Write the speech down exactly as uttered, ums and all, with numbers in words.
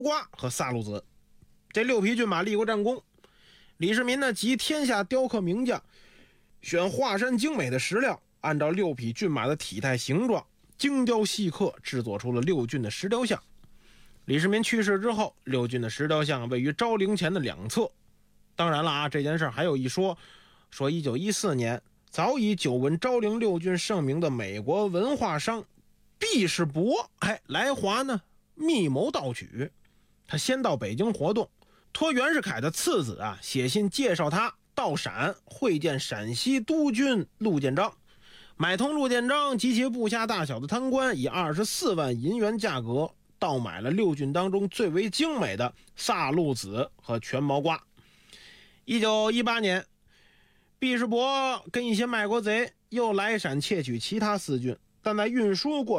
瓜和萨路子。这六匹骏马立过战功，李世民呢集天下雕刻名匠，选华山精美的石料，按照六匹骏马的体态形状精雕细刻，制作出了六骏的石雕像。李世民去世之后，六骏的石雕像位于昭陵前的两侧。当然了啊，这件事还有一说，说一九一四年早已久闻昭陵六骏盛名的美国文化商毕士伯，哎，来华呢密谋盗取。他先到北京活动，托袁世凯的次子啊写信介绍他到陕会见陕西督军陆建章，买通陆建章及其部下大小的贪官，以二十四万银元价格盗买了六骏当中最为精美的萨路子和全毛瓜。一九一八年，毕士伯跟一些卖国贼又来陕窃取其他四骏，但在运输过